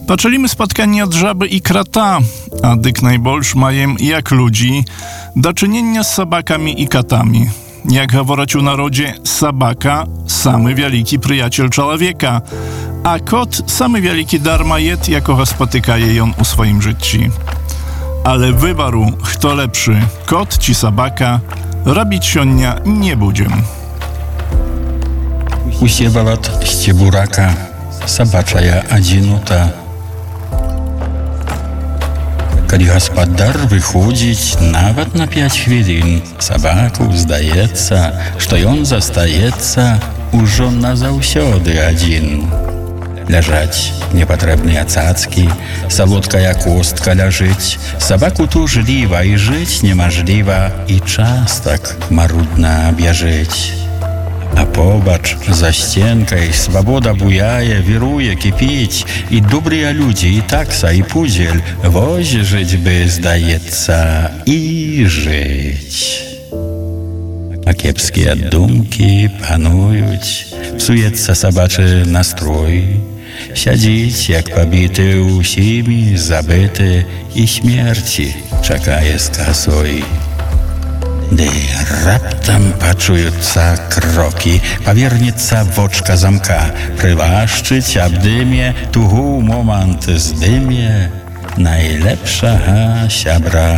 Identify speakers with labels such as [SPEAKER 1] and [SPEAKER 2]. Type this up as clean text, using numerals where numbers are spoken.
[SPEAKER 1] Patrzymy spotkanie od żaby i krata, a dyk najbolsz majem jak ludzi do czynienia z sabakami i katami. Jak говорять u narodzie, sabaka samy wielki przyjaciel człowieka, a kot samy wielki darmajet, jakogo spotykaje ją u swoim życiu. Ale wyboru, kto lepszy, kot czy sabaka, robić sionia nie budziem.
[SPEAKER 2] Усевалат стебурака, собачая одинота. Калі гаспадар выходзіць нават на 5 хвілін, сабаку здаецца, што ён застаецца ужо назаўсёды адзін. Ляжаць непатрэбныя цацкі, салодкая костка ляжыць, сабаку тужліва і жыць немажліва, і частак марудна бяжыць. А побач за сценкай свабода буяе, віруе, кіпіць, і добрыя людзі, і такса, і пузель, вось жыць бы, здаецца, і жыць. А кепскія думкі пануюць, псуецца сабачы настрой, сядзіць, як пабіты, усімі забыты, і смерці чакае з касой. Ды раптам пачуюцца крокі, павернецца вочка замка, прывашчыць абдыме, тугу момант здыме найлепшага сябра.